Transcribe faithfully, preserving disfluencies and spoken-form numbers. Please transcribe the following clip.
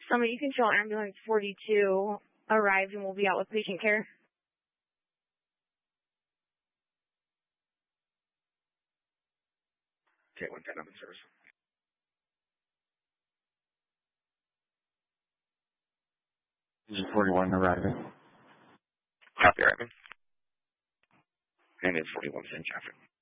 Somebody control ambulance forty-two arrived and will be out with patient care. Okay, one ten on the service. forty-one arriving. Copy, arriving. And it's forty-one in traffic.